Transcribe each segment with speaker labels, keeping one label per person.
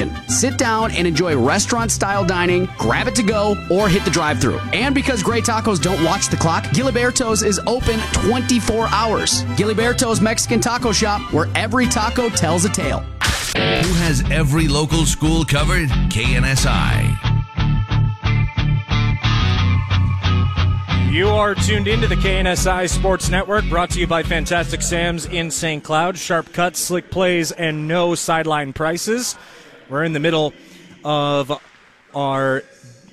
Speaker 1: location. Sit down and enjoy restaurant-style dining, grab it to go, or hit the drive-thru. And because Great Tacos don't watch the clock, Giliberto's is open 24 hours. Giliberto's Mexican Taco Shop, where every taco tells a tale.
Speaker 2: Who has every local school covered? KNSI.
Speaker 3: You are tuned into the KNSI Sports Network, brought to you by Fantastic Sam's in St. Cloud. Sharp cuts, slick plays, and no sideline prices. We're in the middle of our,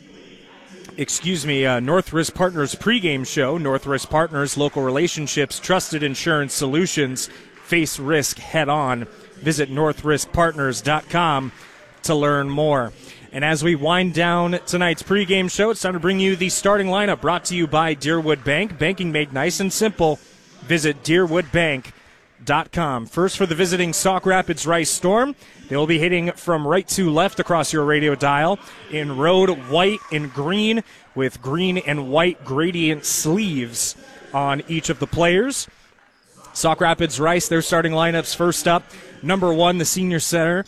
Speaker 3: North Risk Partners pregame show. North Risk Partners, local relationships, trusted insurance solutions. Face risk head on. Visit northriskpartners.com to learn more. And as we wind down tonight's pregame show, it's time to bring you the starting lineup, brought to you by Deerwood Bank. Banking made nice and simple. Visit deerwoodbank.com. First for the visiting Sauk Rapids Rice Storm. They will be hitting from right to left across your radio dial in road white and green, with green and white gradient sleeves on each of the players. Sauk Rapids Rice, their starting lineups. First up, number 1, the senior setter,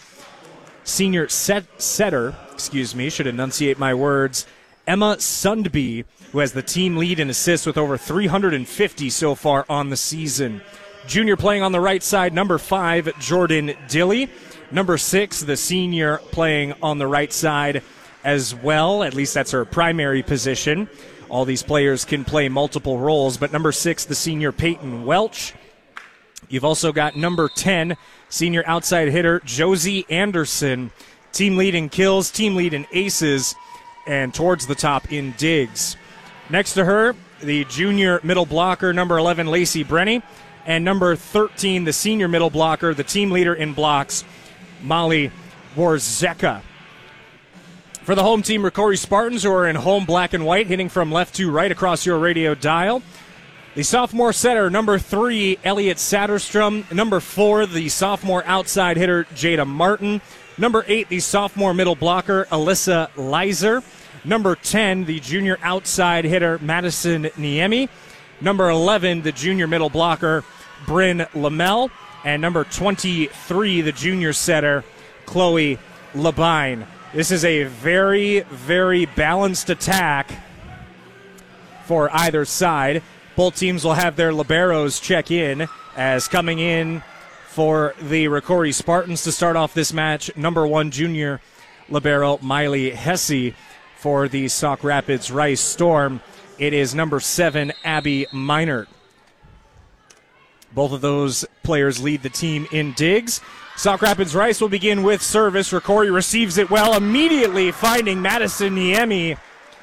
Speaker 3: should enunciate my words, Emma Sundby, who has the team lead in assists with over 350 so far on the season. Junior playing on the right side, number 5, Jordan Dilly. Number 6, the senior playing on the right side as well. At least that's her primary position. All these players can play multiple roles, but number 6, the senior Peyton Welch. You've also got number 10, senior outside hitter Josie Anderson. Team lead in kills, team lead in aces, and towards the top in digs. Next to her, the junior middle blocker, number 11, Lacey Brenny. And number 13, the senior middle blocker, the team leader in blocks, Molly Warzeka. For the home team, Ricori Spartans, who are in home black and white, hitting from left to right across your radio dial. The sophomore setter, number 3, Elliot Satterstrom. Number 4, the sophomore outside hitter, Jada Martin. Number 8, the sophomore middle blocker, Alyssa Leiser. Number 10, the junior outside hitter, Madison Niemi. Number 11, the junior middle blocker, Bryn Lamel. And number 23, the junior setter, Chloe Labine. This is a very, very balanced attack for either side. Both teams will have their liberos check in, as coming in for the Ricori Spartans to start off this match, number 1 junior libero Miley Hesse. For the Sauk Rapids Rice Storm, it is number 7 Abby Meinert. Both of those players lead the team in digs. Sauk Rapids Rice will begin with service. Ricori receives it well, immediately finding Madison Niemi.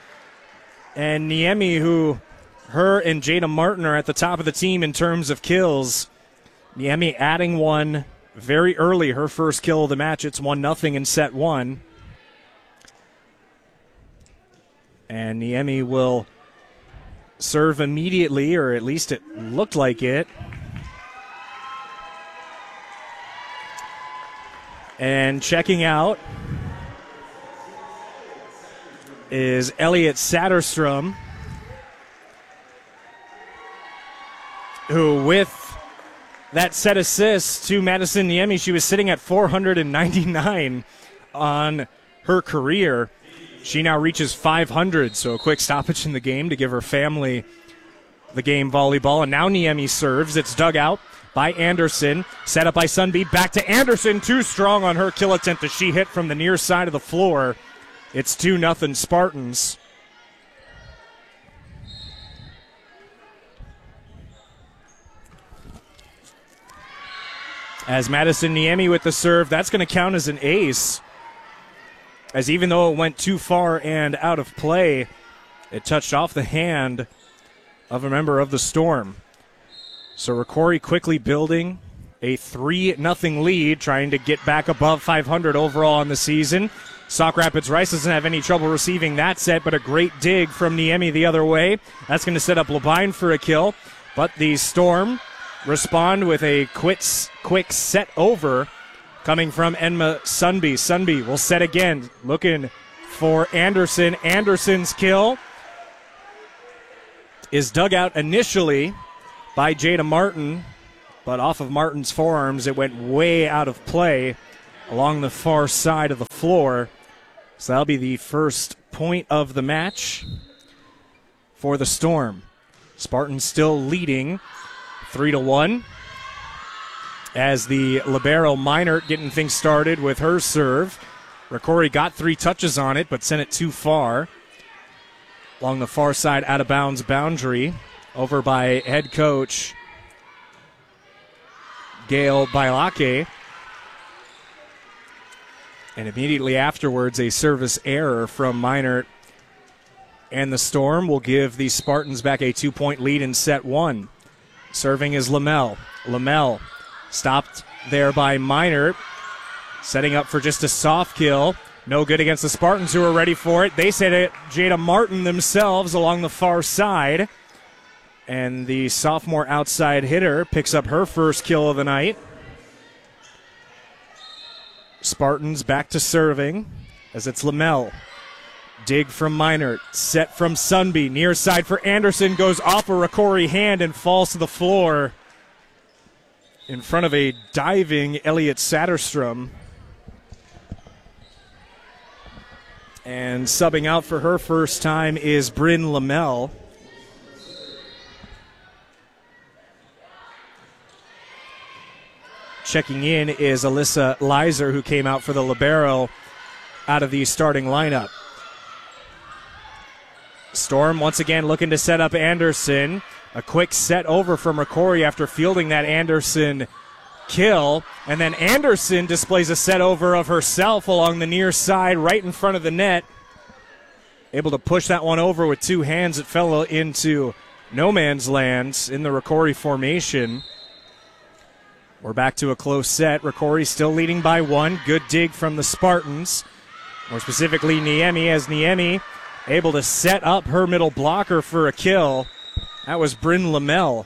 Speaker 3: And Niemi, who her and Jada Martin are at the top of the team in terms of kills. Niemi adding one very early, her first kill of the match. It's 1-0 in set 1. And Niemi will serve immediately, or at least it looked like it. And checking out is Elliot Satterstrom, who with that set assists to Madison Niemi, she was sitting at 499 on her career. She now reaches 500, so a quick stoppage in the game to give her family the game volleyball. And now Niemi serves. It's dug out by Anderson. Set up by Sunbeat. Back to Anderson. Too strong on her kill attempt as she hit from the near side of the floor. It's 2-0 Spartans. As Madison Niemi with the serve, that's going to count as an ace. As even though it went too far and out of play, it touched off the hand of a member of the Storm. So Ricori quickly building a 3-0 lead, trying to get back above 500 overall on the season. Sauk Rapids Rice doesn't have any trouble receiving that set, but a great dig from Niemi the other way. That's going to set up Labine for a kill. But the Storm respond with a quick set over coming from Enma Sunby. Sunby will set again, looking for Anderson. Anderson's kill is dug out initially by Jada Martin, but off of Martin's forearms, it went way out of play along the far side of the floor. So that'll be the first point of the match for the Storm. Spartans still leading 3-1 as the libero Minert getting things started with her serve. Ricori got 3 touches on it, but sent it too far. Along the far side, out of bounds boundary, over by head coach Gail Bailake. And immediately afterwards, a service error from Minert. And the Storm will give the Spartans back a 2-point lead in set 1. Serving is Lamel. Lamel stopped there by Minert. Setting up for just a soft kill. No good against the Spartans, who are ready for it. They set it Jada Martin themselves along the far side. And the sophomore outside hitter picks up her first kill of the night. Spartans back to serving as it's Lamel. Dig from Minert. Set from Sunby. Near side for Anderson. Goes off a Ricori hand and falls to the floor in front of a diving Elliot Satterstrom. And subbing out for her first time is Bryn Lamel. Checking in is Alyssa Leiser, who came out for the libero out of the starting lineup. Storm once again looking to set up Anderson. A quick set over from Ricori after fielding that Anderson kill. And then Anderson displays a set over of herself along the near side right in front of the net. Able to push that one over with 2 hands. It fell into no man's land in the Ricori formation. We're back to a close set. Ricori still leading by 1. Good dig from the Spartans. More specifically, Niemi, as Niemi able to set up her middle blocker for a kill. That was Bryn Lamel.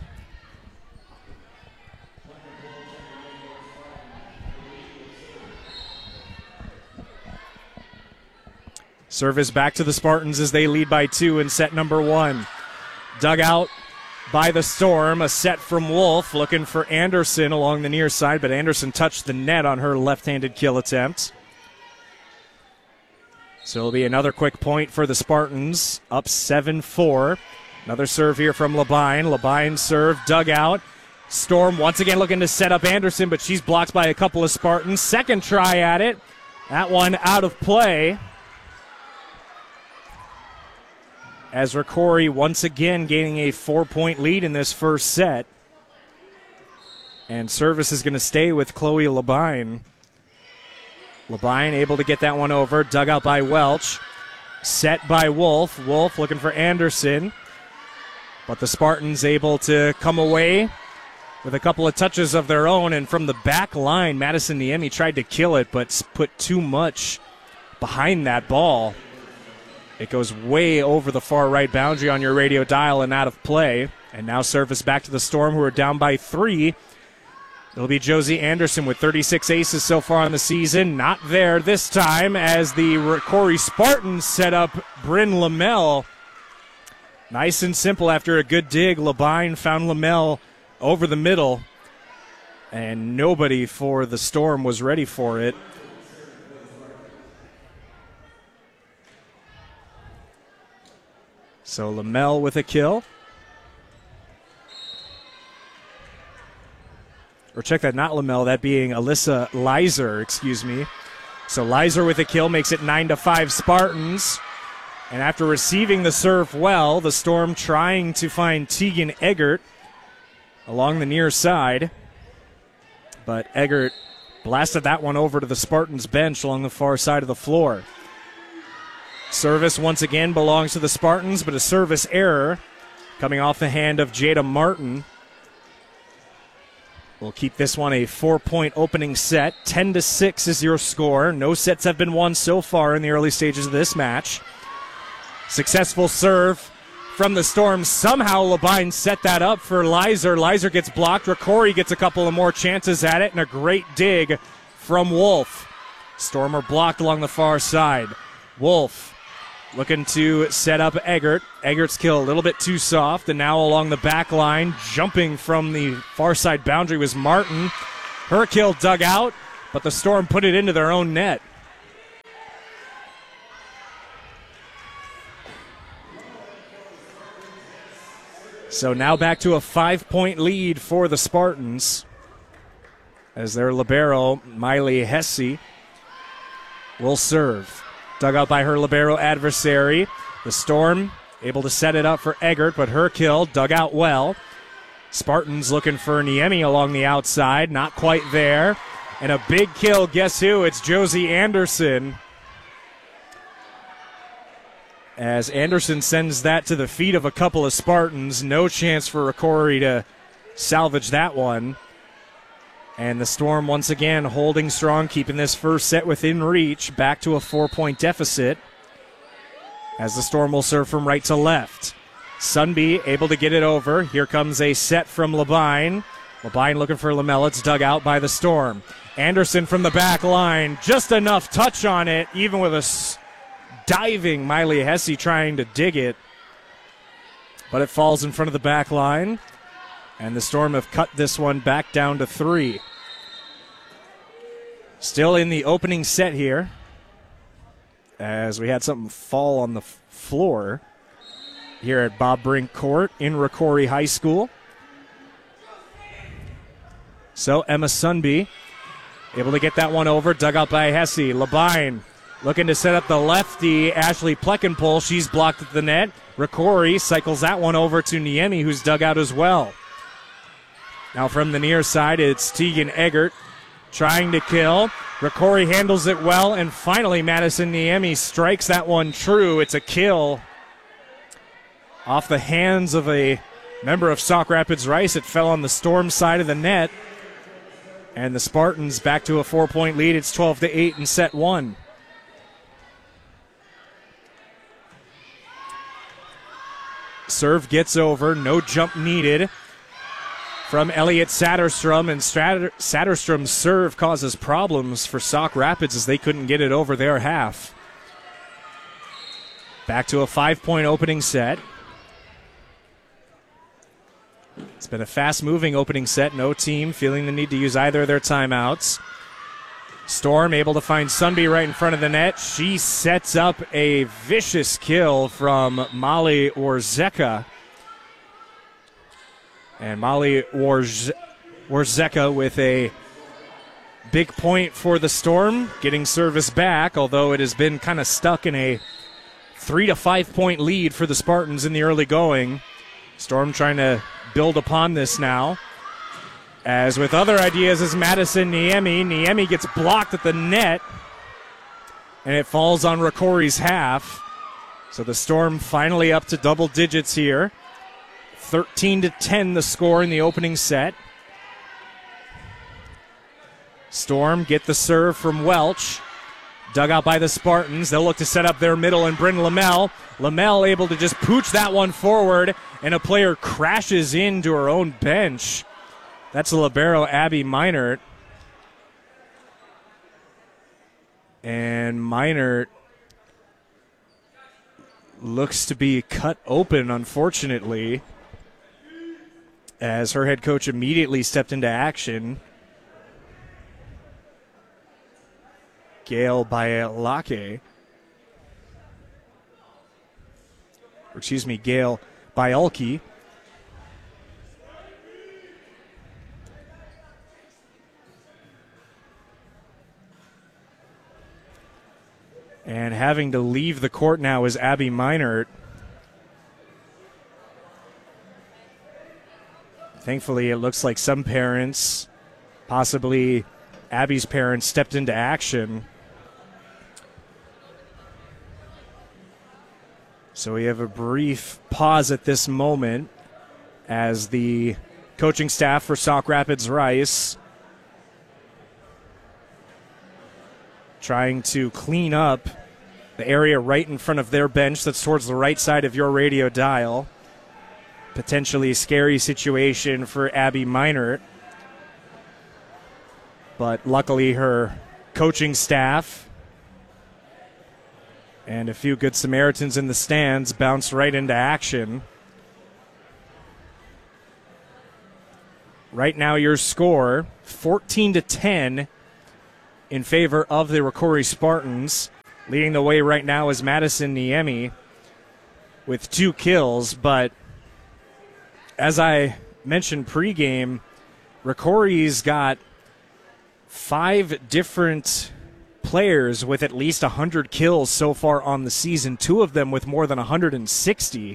Speaker 3: Service back to the Spartans as they lead by 2 in set number 1. Dug out by the Storm. A set from Wolf looking for Anderson along the near side, but Anderson touched the net on her left-handed kill attempt. So it'll be another quick point for the Spartans, up 7-4. Another serve here from Labine. Labine serve, dug out. Storm once again looking to set up Anderson, but she's blocked by a couple of Spartans. Second try at it. That one out of play. As Ricori once again gaining a 4-point lead in this first set. And service is going to stay with Chloe Labine. Labine able to get that one over. Dug out by Welch. Set by Wolf. Wolf looking for Anderson. But the Spartans able to come away with a couple of touches of their own. And from the back line, Madison Niemi tried to kill it, but put too much behind that ball. It goes way over the far right boundary on your radio dial and out of play. And now service back to the Storm, who are down by 3. It'll be Josie Anderson with 36 aces so far on the season. Not there this time as the Ricori Spartans set up Bryn Lamel. Nice and simple after a good dig. Labine found Lamel over the middle. And nobody for the Storm was ready for it. So Lamel with a kill. Or check that, not Lamel, that being Alyssa Leiser, excuse me. So Leiser with a kill makes it 9-5 Spartans. And after receiving the serve well, the Storm trying to find Tegan Eggert along the near side. But Eggert blasted that one over to the Spartans bench along the far side of the floor. Service once again belongs to the Spartans, but a service error coming off the hand of Jada Martin. We'll keep this one a 4-point opening set. 10-6 is your score. No sets have been won so far in the early stages of this match. Successful serve from the Storm. Somehow Labine set that up for Leiser. Leiser gets blocked. Ricori gets a couple of more chances at it, and a great dig from Wolf. Storm are blocked along the far side. Wolf looking to set up Eggert. Eggert's kill a little bit too soft, and now along the back line, jumping from the far side boundary was Martin. Her kill dug out but the Storm put it into their own net. So now back to a 5-point lead for the Spartans as their libero, Miley Hesse, will serve. Dug out by her libero adversary. The Storm able to set it up for Eggert, but her kill dug out well. Spartans looking for Niemi along the outside, not quite there. And a big kill, guess who? It's Josie Anderson. As Anderson sends that to the feet of a couple of Spartans. No chance for Rocori to salvage that one. And the Storm once again holding strong, keeping this first set within reach, back to a 4-point deficit. As the Storm will serve from right to left. Sundby able to get it over. Here comes a set from Labine. Labine looking for Lamella. It's dug out by the Storm. Anderson from the back line. Just enough touch on it, even with a diving Miley Hesse trying to dig it. But it falls in front of the back line. And the Storm have cut this one back down to 3. Still in the opening set here, as we had something fall on the floor here at Bob Brink Court in Rocori High School. So Emma Sundby able to get that one over, dug out by Hesse. Labine looking to set up the lefty, Ashley Pleckenpole. She's blocked at the net. Rocori cycles that one over to Niemi, who's dug out as well. Now from the near side, it's Tegan Eggert trying to kill. Rocori handles it well, and finally Madison Niemi strikes that one true. It's a kill off the hands of a member of Sauk Rapids Rice. It fell on the Storm side of the net, and the Spartans back to a 4-point lead. It's 12-8 in set 1. Serve gets over, no jump needed from Elliott Satterstrom, and Satterstrom's serve causes problems for Sauk Rapids as they couldn't get it over their half. Back to a 5-point opening set. It's been a fast-moving opening set. No team feeling the need to use either of their timeouts. Storm able to find Sundby right in front of the net. She sets up a vicious kill from Molly Warzeka. And Molly Warzeka with a big point for the Storm, getting service back, although it has been kind of stuck in a 3 to 5 point lead for the Spartans in the early going. Storm trying to build upon this now. As with other ideas is Madison Niemi. Niemi gets blocked at the net, and it falls on Rocori's half. So the Storm finally up to double digits here. 13-10 the score in the opening set. Storm get the serve from Welch. Dug out by the Spartans. They'll look to set up their middle, and Bryn Lamel. Lamel able to just pooch that one forward, and a player crashes into her own bench. That's the libero, Abby Meinert. And Meinert looks to be cut open, unfortunately, as her head coach immediately stepped into action. Gail Bialke. Gail Bialke. And having to leave the court now is Abby Meinert. Thankfully, it looks like some parents, possibly Abby's parents, stepped into action. So we have a brief pause at this moment as the coaching staff for Sauk Rapids Rice trying to clean up the area right in front of their bench that's towards the right side of your radio dial. Potentially a scary situation for Abby Meinert. But luckily her coaching staff and a few good Samaritans in the stands bounced right into action. Right now your score, 14-10 in favor of the Rocori Spartans. Leading the way right now is Madison Niemi with 2 kills, but as I mentioned pregame, Rocori's got 5 different players with at least 100 kills so far on the season, 2 of them with more than 160.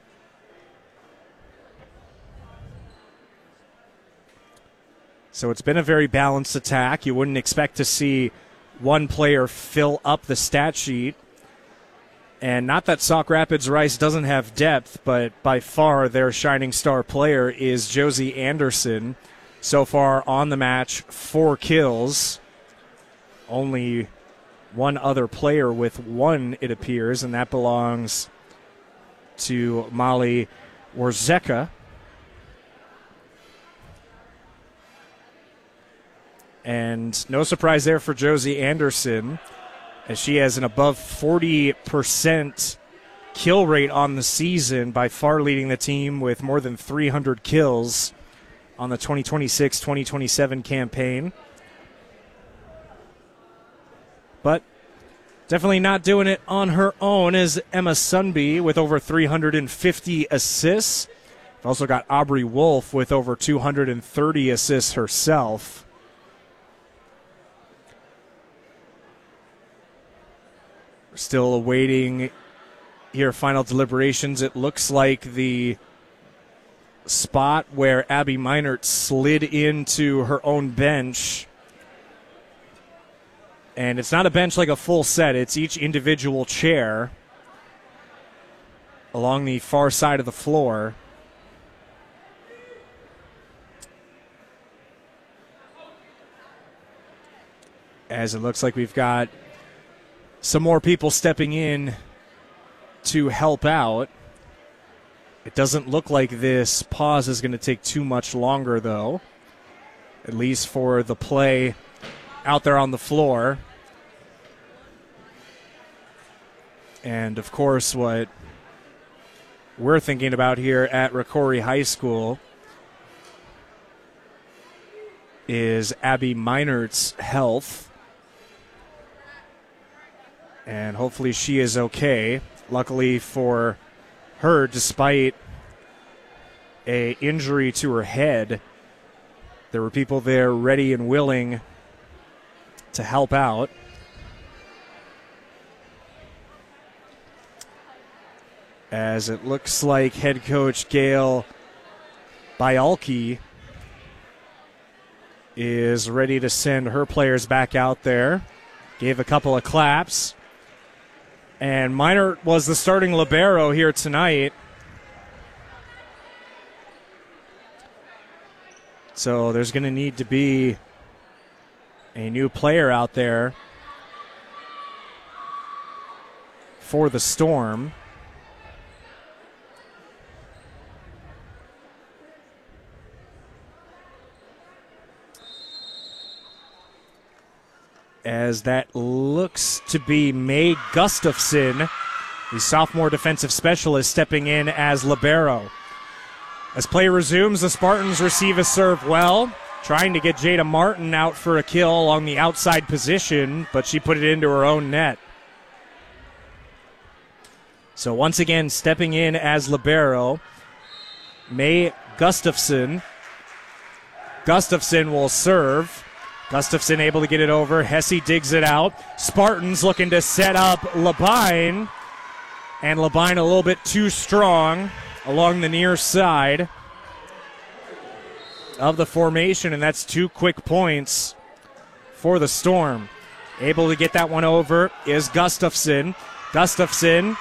Speaker 3: So it's been a very balanced attack. You wouldn't expect to see one player fill up the stat sheet. And not that Sauk Rapids Rice doesn't have depth, but by far their shining star player is Josie Anderson. So far on the match, 4 kills. Only one other player with 1, it appears, and that belongs to Molly Warzeka. And no surprise there for Josie Anderson, as she has an above 40% kill rate on the season, by far leading the team with more than 300 kills on the 2026-2027 campaign. But definitely not doing it on her own is Emma Sunby with over 350 assists. We've also got Aubrey Wolf with over 230 assists herself. We're still awaiting here final deliberations. It looks like the spot where Abby Meinert slid into her own bench, and it's not a bench like a full set, it's each individual chair along the far side of the floor. As it looks like we've got some more people stepping in to help out. It doesn't look like this pause is going to take too much longer, though, at least for the play out there on the floor. And, of course, what we're thinking about here at Rocori High School is Abby Meinert's health. And hopefully she is okay. Luckily for her, despite an injury to her head, there were people there ready and willing to help out. As it looks like head coach Gail Bialke is ready to send her players back out there. Gave a couple of claps. And Meinert was the starting libero here tonight. So there's going to need to be a new player out there for the Storm. As that looks to be May Gustafson, the sophomore defensive specialist, stepping in as libero. As play resumes, the Spartans receive a serve well, trying to get Jada Martin out for a kill along the outside position, but she put it into her own net. So once again, stepping in as libero, May Gustafson. Gustafson will serve. Gustafson able to get it over. Hesse digs it out. Spartans looking to set up Labine. And Labine a little bit too strong along the near side of the formation. And that's 2 quick points for the Storm. Able to get that one over is Gustafson. Gustafson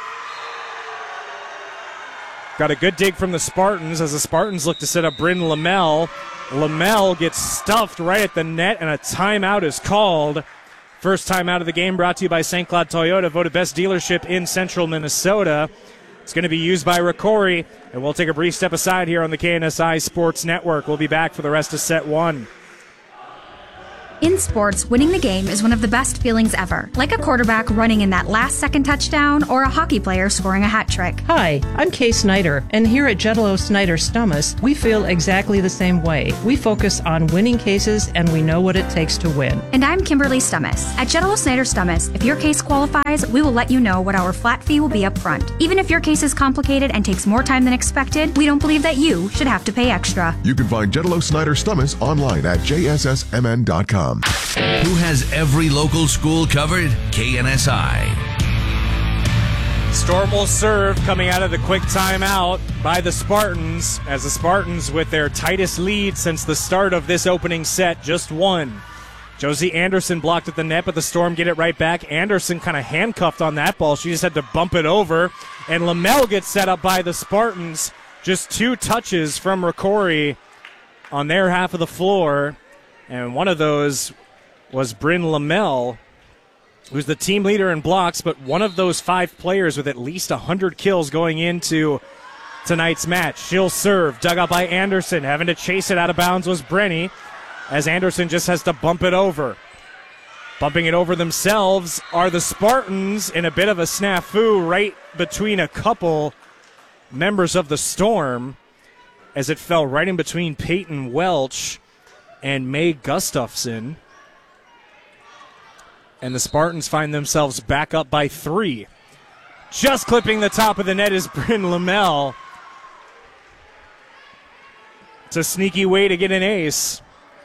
Speaker 3: got a good dig from the Spartans as the Spartans look to set up Bryn Lamel. Lamel gets stuffed right at the net, and a timeout is called. First timeout of the game brought to you by St. Cloud Toyota, voted best dealership in central Minnesota. It's going to be used by Rocori, and we'll take a brief step aside here on the KNSI Sports Network. We'll be back for the rest of set 1.
Speaker 4: In sports, winning the game is one of the best feelings ever, like a quarterback running in that last-second touchdown or a hockey player scoring a hat trick.
Speaker 5: Hi, I'm Kay Snyder, and here at Jello Snyder Stummus, we feel exactly the same way. We focus on winning cases, and we know what it takes to win.
Speaker 4: And I'm Kimberly Stummus. At Jello Snyder Stummus, if your case qualifies, we will let you know what our flat fee will be up front. Even if your case is complicated and takes more time than expected, we don't believe that you should have to pay extra.
Speaker 6: You can find Jello Snyder Stummus online at jssmn.com.
Speaker 2: Who has every local school covered? KNSI.
Speaker 3: Storm will serve coming out of the quick timeout by the Spartans, as the Spartans with their tightest lead since the start of this opening set, just one. Josie Anderson blocked at the net, but the Storm get it right back. Anderson kind of handcuffed on that ball. She just had to bump it over. And Lamel gets set up by the Spartans. Just 2 touches from Ricori on their half of the floor. And one of those was Bryn Lamel, who's the team leader in blocks, but one of those 5 players with at least 100 kills going into tonight's match. She'll serve, dug out by Anderson. Having to chase it out of bounds was Brenny, as Anderson just has to bump it over. Bumping it over themselves are the Spartans in a bit of a snafu right between a couple members of the Storm, as it fell right in between Peyton Welch and May Gustafson. And the Spartans find themselves back up by 3. Just clipping the top of the net is Bryn Lamel. It's a sneaky way to get an ace,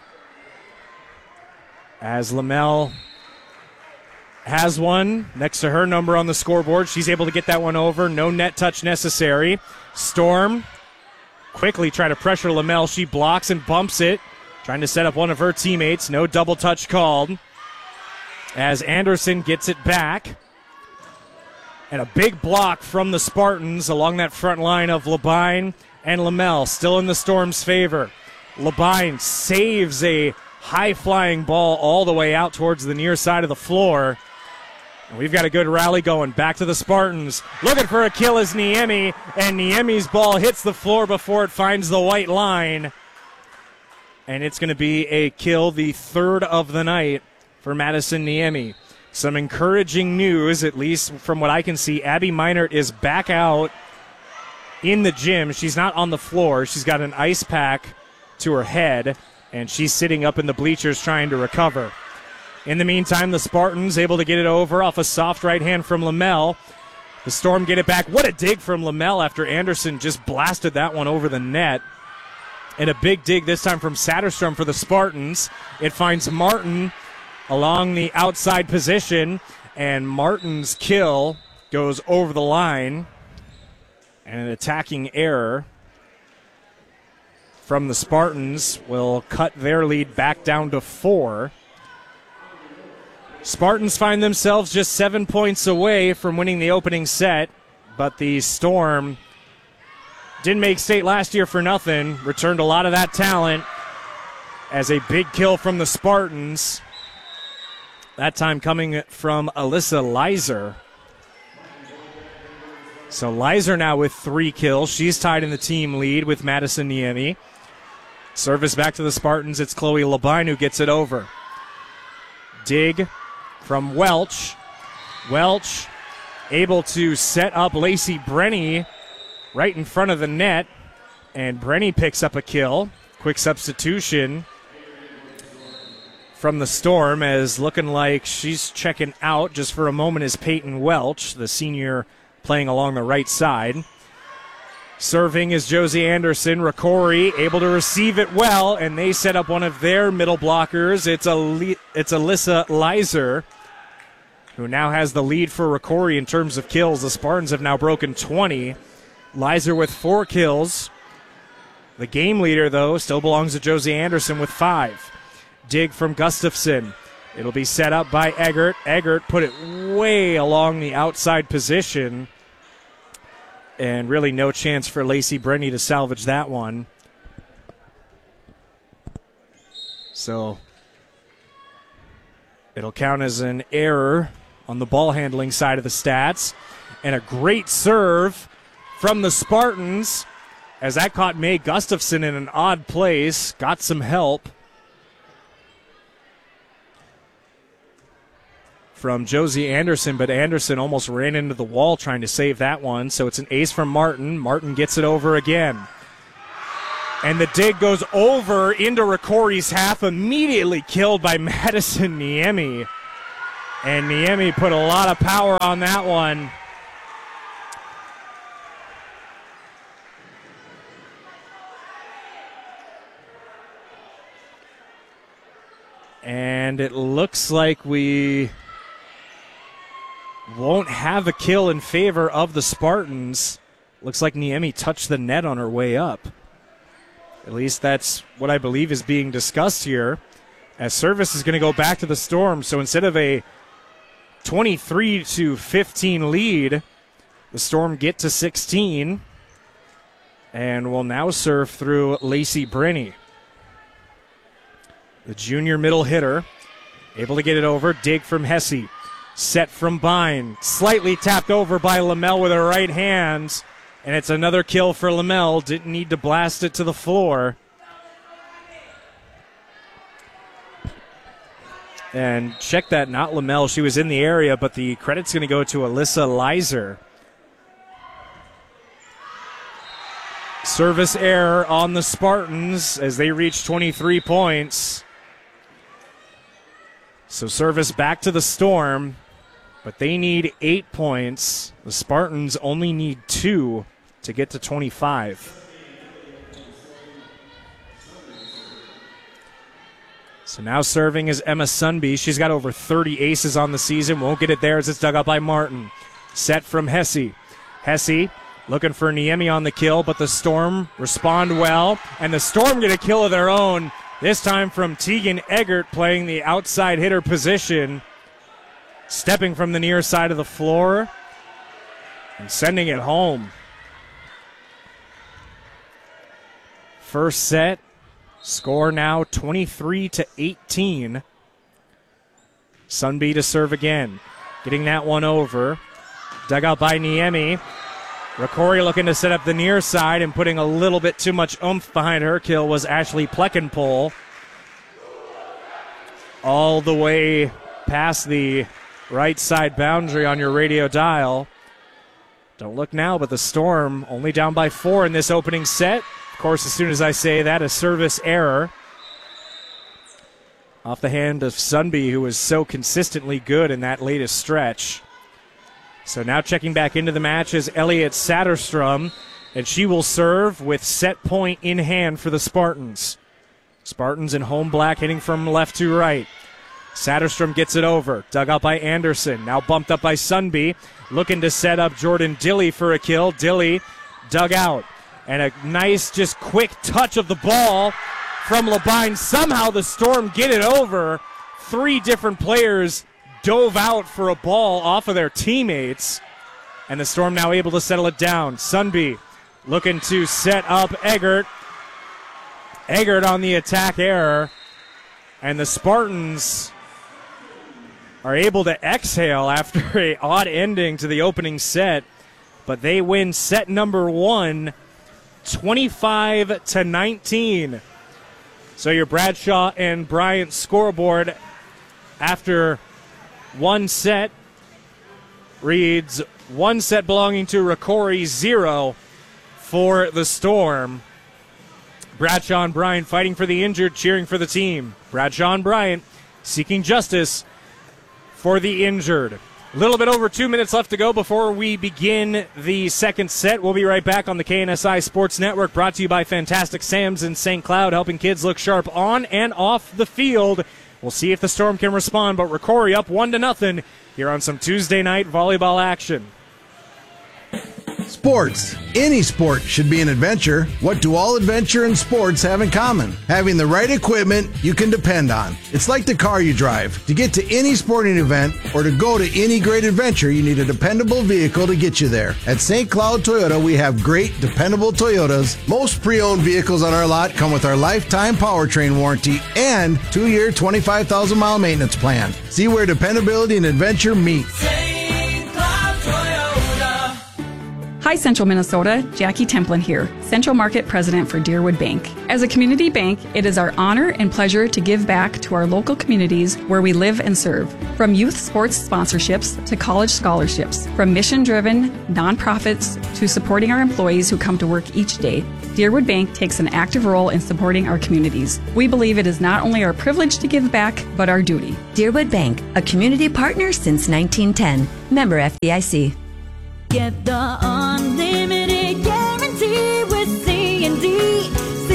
Speaker 3: as Lamel has one next to her number on the scoreboard. She's able to get that one over. No net touch necessary. Storm quickly try to pressure Lamel. She blocks and bumps it, trying to set up one of her teammates. No double touch called, as Anderson gets it back. And a big block from the Spartans along that front line of Labine and Lamel, still in the Storm's favor. Labine saves a high-flying ball all the way out towards the near side of the floor. And we've got a good rally going. Back to the Spartans. Looking for a kill is Niemi, and Niemi's ball hits the floor before it finds the white line. And it's going to be a kill, the 3rd of the night for Madison Niemi. Some encouraging news, at least from what I can see. Abby Meinert is back out in the gym. She's not on the floor. She's got an ice pack to her head, and she's sitting up in the bleachers trying to recover. In the meantime, the Spartans able to get it over off a soft right hand from Lamel. The Storm get it back. What a dig from Lamel after Anderson just blasted that one over the net. And a big dig this time from Satterstrom for the Spartans. It finds Martin along the outside position, and Martin's kill goes over the line. And an attacking error from the Spartans will cut their lead back down to 4. Spartans find themselves just 7 points away from winning the opening set, but the Storm didn't make state last year for nothing. Returned a lot of that talent, as a big kill from the Spartans. That time coming from Alyssa Leiser. So Leiser now with 3 kills. She's tied in the team lead with Madison Niemi. Service back to the Spartans. It's Chloe Labine who gets it over. Dig from Welch. Welch able to set up Lacey Brenny right in front of the net. And Brenny picks up a kill. Quick substitution from the Storm, as looking like she's checking out just for a moment is Peyton Welch, the senior playing along the right side. Serving is Josie Anderson. Ricori able to receive it well, and they set up one of their middle blockers. It's Alyssa Leiser, who now has the lead for Ricori in terms of kills. The Spartans have now broken 20. Leiser with 4 kills. The game leader, though, still belongs to Josie Anderson with 5. Dig from Gustafson. It'll be set up by Eggert. Eggert put it way along the outside position, and really no chance for Lacey Brenny to salvage that one. So it'll count as an error on the ball handling side of the stats. And a great serve from the Spartans, as that caught May Gustafson in an odd place. Got some help. from Josie Anderson, but Anderson almost ran into the wall trying to save that one. So it's an ace from Martin. Martin gets it over again. And the dig goes over into Ricori's half, immediately killed by Madison Niemi. And Niemi put a lot of power on that one. And it looks like we won't have a kill in favor of the Spartans. Looks like Niemi touched the net on her way up. At least that's what I believe is being discussed here. As service is going to go back to the Storm. So instead of a 23-15 lead, the Storm get to 16. And will now serve through Lacey Brenny. The junior middle hitter, able to get it over. Dig from Hesse. Set from Bine. Slightly tapped over by Lamel with her right hand. And it's another kill for Lamel. Didn't need to blast it to the floor. And check that, not Lamel. She was in the area, but the credit's going to go to Alyssa Leiser. Service error on the Spartans as they reach 23 points. So service back to the Storm, but they need 8 points. The Spartans only need 2 to get to 25. So now serving is Emma Sunby. She's got over 30 aces on the season. Won't get it there as it's dug up by Martin. Set from Hesse. Hesse looking for Niemi on the kill, but the Storm respond well. And the Storm get a kill of their own. This time from Tegan Eggert playing the outside hitter position. Stepping from the near side of the floor and sending it home. First set, score now 23-18. Sunby to serve again. Getting that one over. Dug out by Niemi. Ricori looking to set up the near side and putting a little bit too much oomph behind her kill was Ashley Pleckenpole. All the way past the right side boundary on your radio dial. Don't look now, but the Storm only down by 4 in this opening set. Of course, as soon as I say that, a service error off the hand of Sunby, who was so consistently good in that latest stretch. So now checking back into the match is Elliot Satterstrom, and she will serve with set point in hand for the Spartans. Spartans in home black hitting from left to right. Satterstrom gets it over. Dug out by Anderson. Now bumped up by Sunby. Looking to set up Jordan Dilly for a kill. Dilly dug out. And a nice, just quick touch of the ball from Labine. Somehow the Storm get it over. 3 different players dove out for a ball off of their teammates. And the Storm now able to settle it down. Sunby looking to set up Eggert. Eggert on the attack error. And the Spartans are able to exhale after an odd ending to the opening set. But they win set number 1, 25-19. So your Bradshaw and Bryant scoreboard after one set reads 1 set belonging to Ricori, 0 for the Storm. Bradshaw and Bryant fighting for the injured, cheering for the team. Bradshaw and Bryant seeking justice for the injured. A little bit over 2 minutes left to go before we begin the second set. We'll be right back on the KNSI Sports Network, brought to you by Fantastic Sam's in St. Cloud, helping kids look sharp on and off the field. We'll see if the Storm can respond, but Ricori up 1-0 here on some Tuesday night volleyball action.
Speaker 7: Sports. Any sport should be an adventure. What do all adventure and sports have in common? Having the right equipment you can depend on. It's like the car you drive. To get to any sporting event or to go to any great adventure, you need a dependable vehicle to get you there. At St. Cloud Toyota, we have great, dependable Toyotas. Most pre-owned vehicles on our lot come with our lifetime powertrain warranty and 2-year, 25,000-mile maintenance plan. See where dependability and adventure meet.
Speaker 8: Hi, Central Minnesota. Jackie Templin here, Central Market President for Deerwood Bank. As a community bank, it is our honor and pleasure to give back to our local communities where we live and serve. From youth sports sponsorships to college scholarships, from mission-driven nonprofits to supporting our employees who come to work each day, Deerwood Bank takes an active role in supporting our communities. We believe it is not only our privilege to give back, but our duty.
Speaker 9: Deerwood Bank, a community partner since 1910. Member FDIC.
Speaker 10: Get the unlimited guarantee with C&D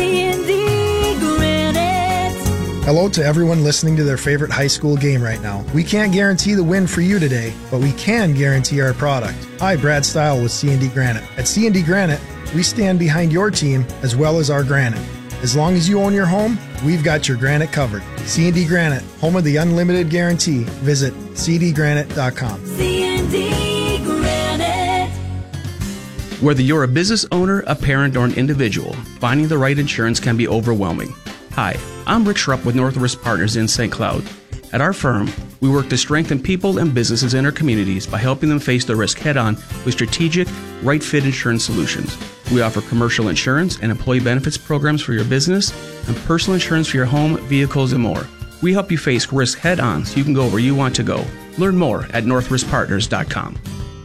Speaker 10: Granite.
Speaker 11: Hello to everyone listening to their favorite high school game right now. We can't guarantee the win for you today, but we can guarantee our product. Hi, Brad Stile with C&D Granite. At C&D Granite, we stand behind your team as well as our granite. As long as you own your home, we've got your granite covered. C&D Granite, home of the unlimited guarantee. Visit cdgranite.com.
Speaker 10: C&D Granite.
Speaker 1: Whether you're a business owner, a parent, or an individual, finding the right insurance can be overwhelming. Hi, I'm Rick Schrupp with Northwest Partners in St. Cloud. At our firm, we work to strengthen people and businesses in our communities by helping them face the risk head-on with strategic, right-fit insurance solutions. We offer commercial insurance and employee benefits programs for your business and personal insurance for your home, vehicles, and more. We help you face risk head-on so you can go where you want to go. Learn more at northwestpartners.com.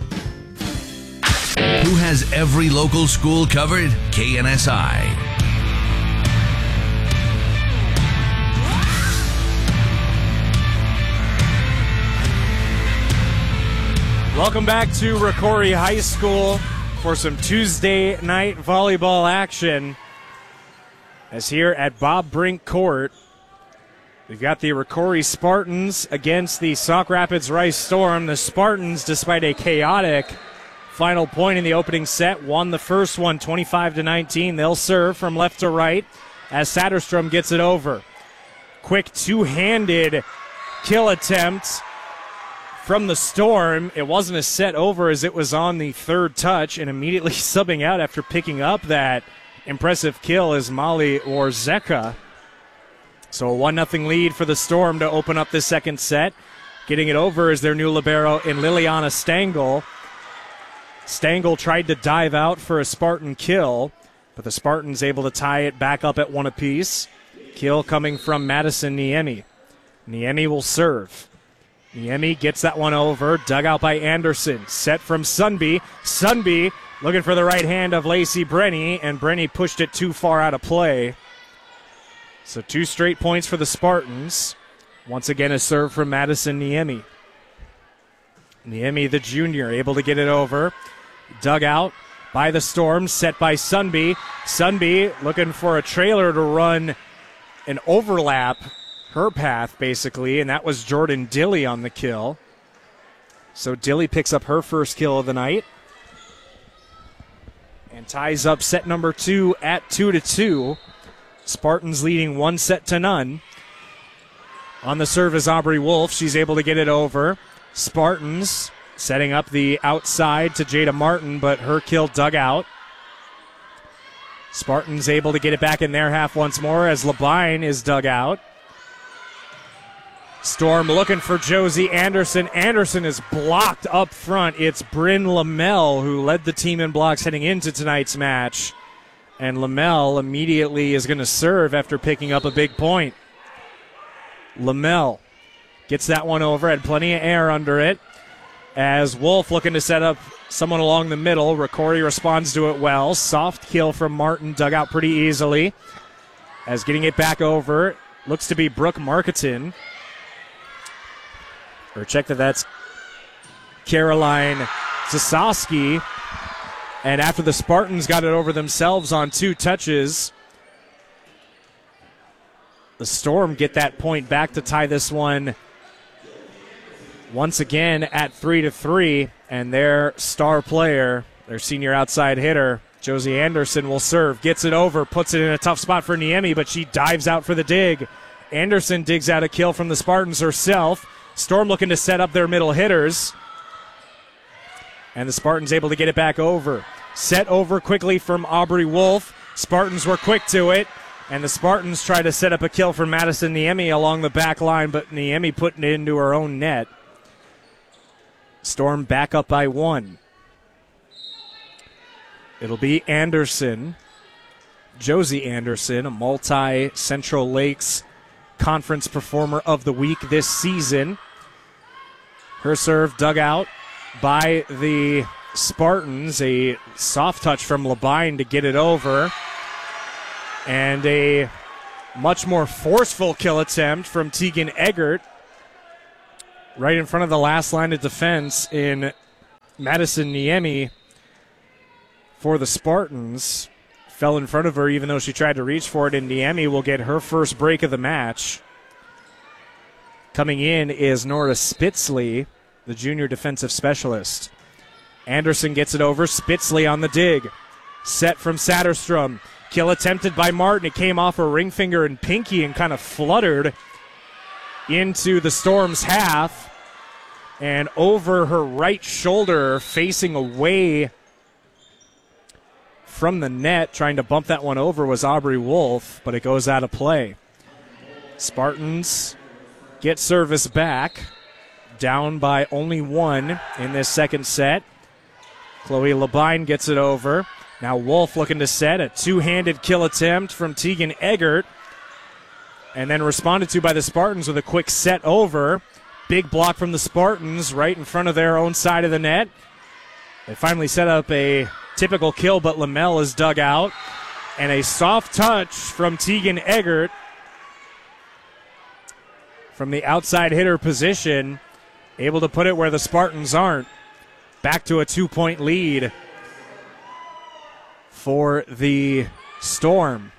Speaker 2: Who has every local school covered? KNSI.
Speaker 3: Welcome back to Rocori High School for some Tuesday night volleyball action. As here at Bob Brink Court, we've got the Rocori Spartans against the Sauk Rapids Rice Storm. The Spartans, despite a chaotic final point in the opening set, won the first one 25-19. They'll serve from left to right as Satterstrom gets it over. Quick two-handed kill attempt from the Storm. It wasn't a set over as it was on the third touch, and immediately subbing out after picking up that impressive kill is Molly Warzeka. So a 1-0 lead for the Storm to open up the second set. Getting it over is their new libero in Liliana Stangl. Stangl tried to dive out for a Spartan kill, but the Spartans able to tie it back up at one apiece. Kill coming from Madison Niemi. Niemi will serve. Niemi gets that one over, dug out by Anderson. Set from Sunby. Sunby looking for the right hand of Lacey Brenny, and Brenny pushed it too far out of play. So 2 straight points for the Spartans. Once again, a serve from Madison Niemi. Niemi, the junior, able to get it over. Dug out by the Storm, set by Sunby. Sunby looking for a trailer to run an overlap her path, basically, and that was Jordan Dilly on the kill. So Dilly picks up her first kill of the night and ties up set number 2 at 2-2. Spartans leading 1-0. On the serve is Aubrey Wolf. She's able to get it over. Spartans setting up the outside to Jada Martin, but her kill dug out. Spartans able to get it back in their half once more as Labine is dug out. Storm looking for Josie Anderson. Anderson is blocked up front. It's Bryn Lamel who led the team in blocks heading into tonight's match. And Lamel immediately is going to serve after picking up a big point. Lamel gets that one over, had plenty of air under it. As Wolf looking to set up someone along the middle. Rocori responds to it well. Soft kill from Martin, dug out pretty easily. As getting it back over, looks to be Brooke Marketon. Or check that's Caroline Zasowski. And after the Spartans got it over themselves on 2 touches, the Storm get that point back to tie this one once again at 3-3. And their star player, their senior outside hitter, Josie Anderson, will serve. Gets it over, puts it in a tough spot for Niemi, but she dives out for the dig. Anderson digs out a kill from the Spartans herself. Storm looking to set up their middle hitters. And the Spartans able to get it back over. Set over quickly from Aubrey Wolf. Spartans were quick to it. And the Spartans try to set up a kill for Madison Niemi along the back line, but Niemi putting it into her own net. Storm back up by 1. It'll be Anderson, Josie Anderson, a multi-Central Lakes Conference Performer of the Week this season. Her serve dug out by the Spartans. A soft touch from Labine to get it over. And a much more forceful kill attempt from Tegan Eggert right in front of the last line of defense in Madison Niemi for the Spartans. Fell in front of her even though she tried to reach for it, and Niemi will get her first break of the match. Coming in is Nora Spitzley, the junior defensive specialist. Anderson gets it over. Spitzley on the dig. Set from Satterstrom. Kill attempted by Martin. It came off her ring finger and pinky and kind of fluttered into the Storm's half and over her right shoulder, facing away from the net. Trying to bump that one over was Aubrey Wolf, but it goes out of play. Spartans get service back, down by only one in this second set. Chloe Labine gets it over. Now Wolf looking to set a two-handed kill attempt from Tegan Eggert, and then responded to by the Spartans with a quick set over. Big block from the Spartans right in front of their own side of the net. They finally set up a typical kill, but Lamel is dug out. And a soft touch from Tegan Eggert from the outside hitter position, able to put it where the Spartans aren't. Back to a 2-point lead for the Storm.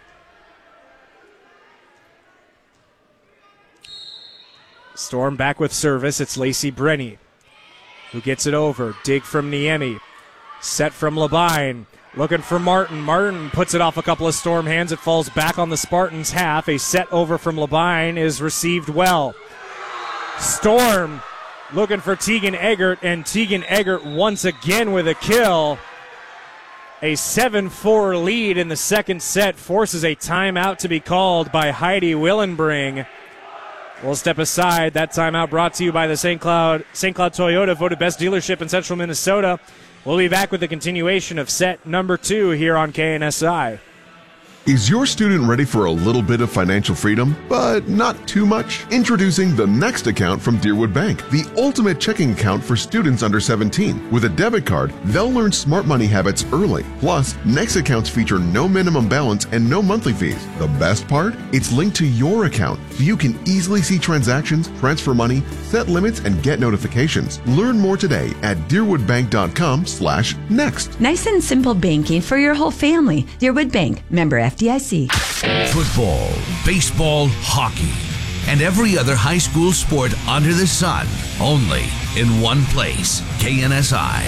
Speaker 3: Storm back with service. It's Lacey Brenny who gets it over. Dig from Niemi. Set from Labine. Looking for Martin. Martin puts it off a couple of Storm hands. It falls back on the Spartans' half. A set over from Labine is received well. Storm looking for Tegan Eggert, and Tegan Eggert once again with a kill. A 7-4 lead in the second set forces a timeout to be called by Heidi Willenbring. We'll step aside. That timeout brought to you by the St. Cloud Toyota, voted best dealership in central Minnesota. We'll be back with the continuation of set number 2 here on KNSI.
Speaker 6: Is your student ready for a little bit of financial freedom, but not too much? Introducing the Next account from Deerwood Bank, the ultimate checking account for students under 17. With a debit card, they'll learn smart money habits early. Plus, Next accounts feature no minimum balance and no monthly fees. The best part? It's linked to your account, so you can easily see transactions, transfer money, set limits, and get notifications. Learn more today at deerwoodbank.com/next.
Speaker 9: Nice and simple banking for your whole family. Deerwood Bank, member FDIC.
Speaker 2: Football, baseball, hockey, and every other high school sport under the sun, only in one place. KNSI.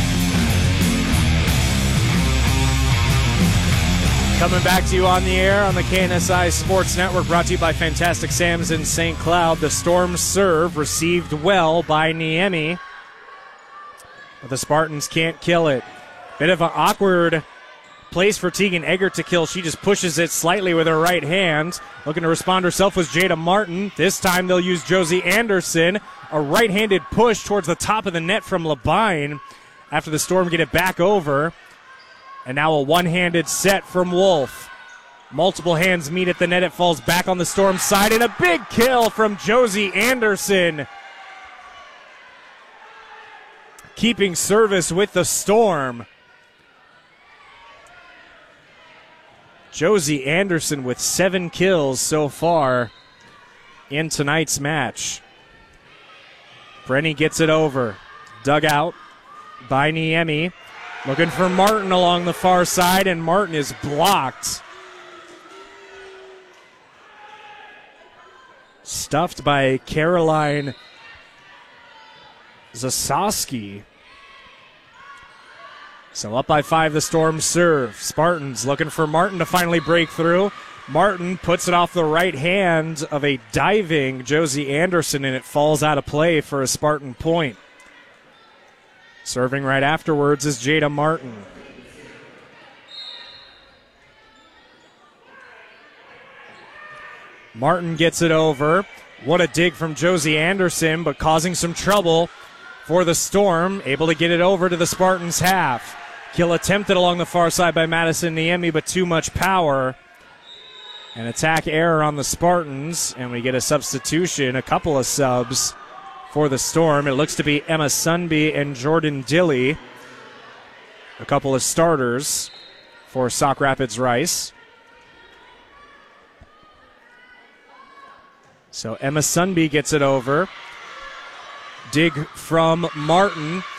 Speaker 3: Coming back to you on the air on the KNSI Sports Network, brought to you by Fantastic Sam's in St. Cloud. The Storm serve received well by Niemi, but the Spartans can't kill it. Bit of an awkward place for Tegan Eggert to kill. She just pushes it slightly with her right hand. Looking to respond herself was Jada Martin. This time they'll use Josie Anderson. A right-handed push towards the top of the net from Labine after the Storm get it back over. And now a one-handed set from Wolf. Multiple hands meet at the net. It falls back on the Storm side, and a big kill from Josie Anderson. Keeping service with the Storm. Josie Anderson with 7 kills so far in tonight's match. Brenny gets it over. Dug out by Niemi. Looking for Martin along the far side, and Martin is blocked. Stuffed by Caroline Zasowski. So up by 5, the Storm serve. Spartans looking for Martin to finally break through. Martin puts it off the right hand of a diving Josie Anderson, and it falls out of play for a Spartan point. Serving right afterwards is Jada Martin. Martin gets it over. What a dig from Josie Anderson, but causing some trouble for the Storm. Able to get it over to the Spartans' half. Kill attempted along the far side by Madison Niemi, but too much power. An attack error on the Spartans, and we get a substitution, a couple of subs for the Storm. It looks to be Emma Sunby and Jordan Dilly. A couple of starters for Sauk Rapids Rice. So Emma Sunby gets it over. Dig from Martin.